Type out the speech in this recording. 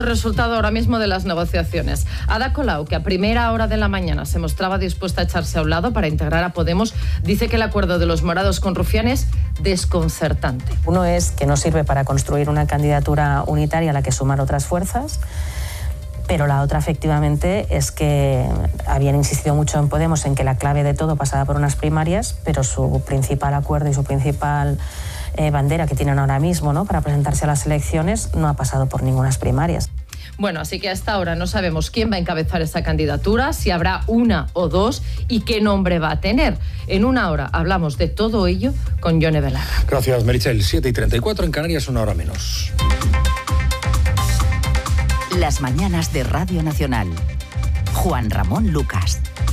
Resultado ahora mismo de las negociaciones. Ada Colau, que a primera hora de la mañana se mostraba dispuesta a echarse a un lado para integrar a Podemos, dice que el acuerdo de los morados con Rufián es desconcertante. Uno es que no sirve para construir una candidatura unitaria a la que sumar otras fuerzas, pero la otra efectivamente es que habían insistido mucho en Podemos en que la clave de todo pasaba por unas primarias, pero su principal acuerdo y su principal bandera que tienen ahora mismo, ¿no?, para presentarse a las elecciones no ha pasado por ningunas primarias. Bueno, así que hasta ahora no sabemos quién va a encabezar esa candidatura, si habrá una o dos y qué nombre va a tener. En una hora hablamos de todo ello con Yone Belarra. Gracias, Meritxell. 7:34 en Canarias, una hora menos. Las mañanas de Radio Nacional. Juan Ramón Lucas.